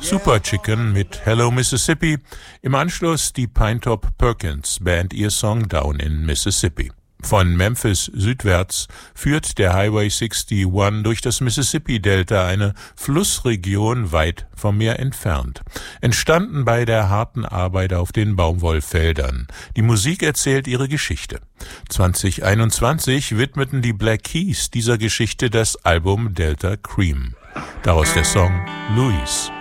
Super Chicken mit Hello Mississippi, im Anschluss die Pinetop Perkins Band ihr Song Down in Mississippi. Von Memphis südwärts führt der Highway 61 durch das Mississippi-Delta, eine Flussregion weit vom Meer entfernt. Entstanden bei der harten Arbeit auf den Baumwollfeldern. Die Musik erzählt ihre Geschichte. 2021 widmeten die Black Keys dieser Geschichte das Album Delta Cream. Daraus der Song Louise.